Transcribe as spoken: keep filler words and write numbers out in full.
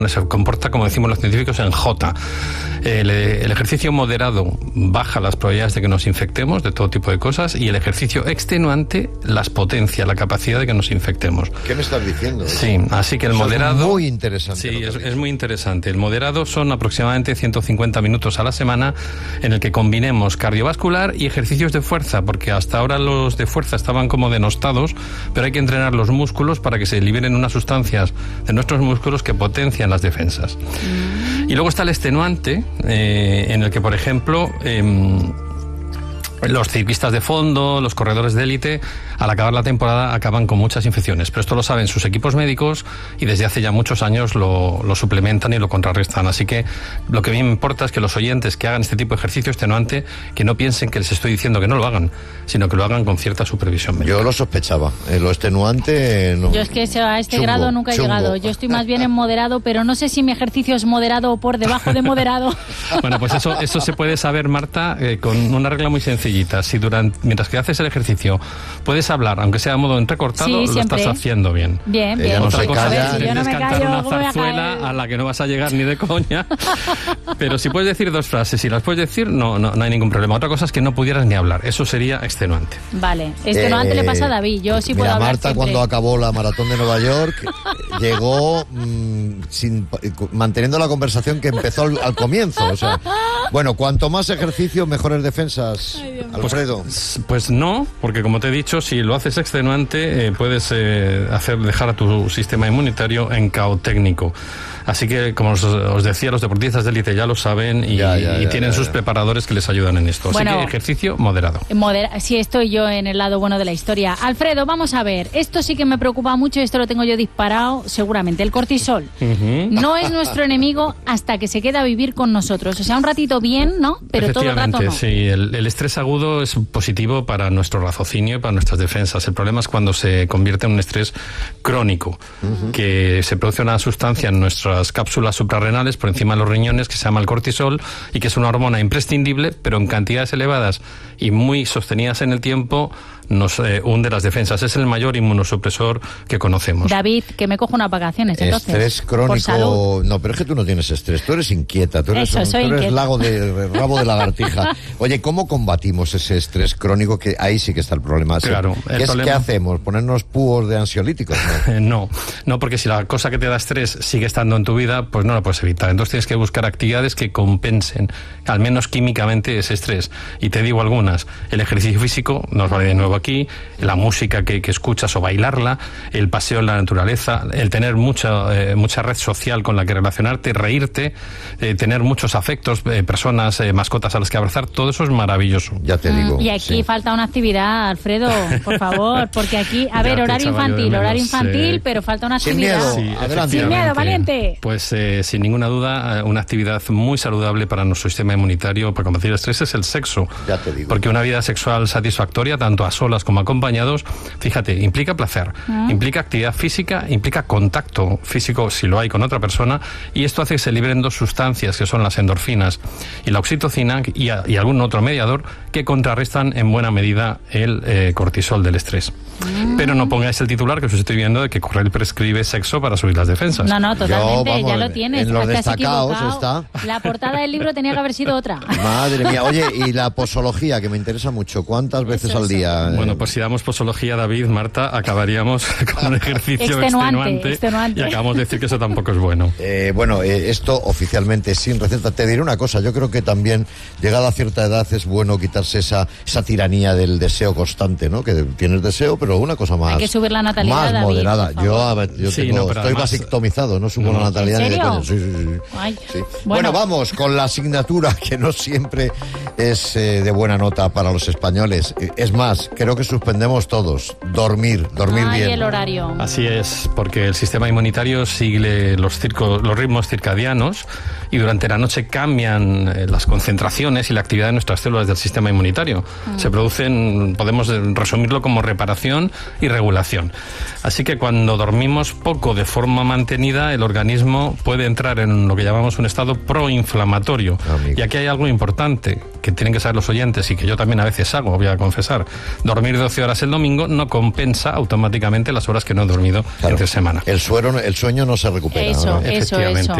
Se comporta, como decimos los científicos, en J. El, el ejercicio moderado baja las probabilidades de que nos infectemos de todo tipo de cosas, y el ejercicio extenuante las potencia, la capacidad de que nos infectemos. ¿Qué me estás diciendo? Sí, así que el Eso moderado... es muy interesante. Sí, es, es muy interesante. El moderado son aproximadamente ciento cincuenta minutos a la semana en el que combinemos cardiovascular y ejercicios de fuerza, porque hasta ahora los de fuerza estaban como denostados, pero hay que entrenar los músculos para que se liberen unas sustancias de nuestros músculos que potencian las defensas. Mm. Y luego está el extenuante, eh, en el que, por ejemplo, eh, los ciclistas de fondo, los corredores de élite, al acabar la temporada acaban con muchas infecciones, pero esto lo saben sus equipos médicos y desde hace ya muchos años lo, lo suplementan y lo contrarrestan. Así que lo que a mí me importa es que los oyentes que hagan este tipo de ejercicio extenuante, que no piensen que les estoy diciendo que no lo hagan, sino que lo hagan con cierta supervisión médica. Yo lo sospechaba, eh, lo extenuante no. Yo es que a este chungo, grado nunca he chungo. llegado. Yo estoy más bien en moderado, pero no sé si mi ejercicio es moderado o por debajo de moderado. Bueno, pues eso, eso se puede saber, Marta, eh, con una regla muy sencillita. Si durante, mientras que haces el ejercicio puedes hablar, aunque sea a modo entrecortado, sí, lo siempre. estás haciendo bien. Bien, bien. Ella no Otra se cosa calla. es Si yo no me cantar callo, una ¿cómo voy a zarzuela caer? a la que no vas a llegar ni de coña. Pero si puedes decir dos frases y las puedes decir, no, no, no hay ningún problema. Otra cosa es que no pudieras ni hablar. Eso sería extenuante. Vale. Extenuante Eh, le pasa a David. Yo sí mira, puedo hablar Marta, siempre. cuando acabó la maratón de Nueva York, llegó mmm, sin, manteniendo la conversación que empezó al, al comienzo. O sea, bueno, cuanto más ejercicio, mejores defensas. Ay, Dios mío. Alfredo. Pues, pues no, porque como te he dicho, si lo haces extenuante, eh, puedes eh, hacer dejar a tu sistema inmunitario en caos técnico. Así que, como os, os decía, los deportistas de élite ya lo saben y, Ya, ya, y ya, tienen ya, sus ya. preparadores que les ayudan en esto. Así Bueno. que ejercicio moderado. Modera- sí, estoy yo en el lado bueno de la historia. Alfredo, vamos a ver. Esto sí que me preocupa mucho y esto lo tengo yo disparado seguramente. El cortisol. Uh-huh. No es nuestro enemigo hasta que se queda a vivir con nosotros. O sea, un ratito bien, ¿no? Pero todo el rato Efectivamente, no. sí. El, el estrés agudo es positivo para nuestro raciocinio y para nuestras defensas. El problema es cuando se convierte en un estrés crónico, uh-huh. que se produce una sustancia en nuestras cápsulas suprarrenales por encima de los riñones que se llama el cortisol y que es una hormona imprescindible, pero en cantidades elevadas y muy sostenidas en el tiempo nos eh, hunde las defensas. Es el mayor inmunosupresor que conocemos. David, que me cojo unas vacaciones, entonces. Estrés Por crónico. salud. No, pero es que tú no tienes estrés, tú eres inquieta, tú eres, Eso, un- soy tú eres inquieta. lago de, rabo de lagartija. Oye, ¿cómo combatimos ese estrés crónico? Que ahí sí que está el problema. Claro, ¿Qué, el es, problema- ¿Qué hacemos? ¿Ponernos púos de ansiolíticos? ¿No? Eh, No, no, porque si la cosa que te da estrés sigue estando en tu vida, pues no la puedes evitar. Entonces tienes que buscar actividades que compensen, al menos químicamente, ese estrés. Y te digo algunas. El ejercicio físico, nos vale de nuevo aquí, la música que, que escuchas o bailarla, el paseo en la naturaleza, el tener mucha, eh, mucha red social con la que relacionarte, reírte, eh, tener muchos afectos, eh, personas, eh, mascotas a las que abrazar, todo eso es maravilloso. Ya te digo. Y aquí sí. falta una actividad, Alfredo, por favor, porque aquí, a Ya ver, te horario echaba yo de infantil, menos, horario infantil, eh. pero falta una Sin actividad. miedo. Sí, Adelante. efectivamente. Sin miedo, valiente. Pues eh, sin ninguna duda, eh, una actividad muy saludable para nuestro sistema inmunitario, para combatir el estrés, es el sexo. Ya te digo. Porque una vida sexual satisfactoria, tanto a solas como acompañados, fíjate, implica placer, ¿Ah? implica actividad física, implica contacto físico, si lo hay, con otra persona, y esto hace que se liberen dos sustancias, que son las endorfinas y la oxitocina, y, a, y algún otro mediador, que contrarrestan en buena medida el eh, cortisol del estrés. Mm. Pero no pongáis el titular que os estoy viendo de que Correll prescribe sexo para subir las defensas. No, no, totalmente, Yo, vamos, ya lo tienes. en los te has destacados equivocado. está. La portada del libro tenía que haber sido otra. Madre mía. Oye, y la posología, que me interesa mucho. ¿Cuántas veces Eso, al eso. día? eh? Bueno, pues si damos posología, David, Marta, acabaríamos con un ejercicio Extenuante, extenuante, extenuante. y acabamos de decir que eso tampoco es bueno. Eh, bueno, eh, esto oficialmente sin receta. Te diré una cosa, yo creo que también, llegada a cierta edad, es bueno quitarse esa, esa tiranía del deseo constante, ¿no? Que tienes deseo, pero una cosa más... Hay que subir la natalidad, Más David, moderada. por favor. Yo, a ver, yo Sí, tengo- no, pero estoy además- vasectomizado, no subo No. la natalidad ¿En ni de serio? coña. Sí, sí, sí. Ay, Sí. bueno. Bueno, vamos con la asignatura que no siempre es eh, de buena nota para los españoles. Eh, Es más, creo que suspendemos todos. Dormir, dormir Ay, bien. el horario. Así es, porque el sistema inmunitario sigue los, circo- los ritmos circadianos y durante la noche cambian eh, las concentraciones y la actividad de nuestras células del sistema inmunitario. Se producen, podemos eh, resumirlo como reparación y regulación. Así que cuando dormimos poco de forma mantenida, el organismo puede entrar en lo que llamamos un estado proinflamatorio. Amigo. Y aquí hay algo importante. que tienen que saber los oyentes y que yo también a veces hago, voy a confesar, dormir doce horas el domingo no compensa automáticamente las horas que no he dormido claro, entre semana. El, suero, el sueño no se recupera. Eso, ¿no? eso, Efectivamente. eso.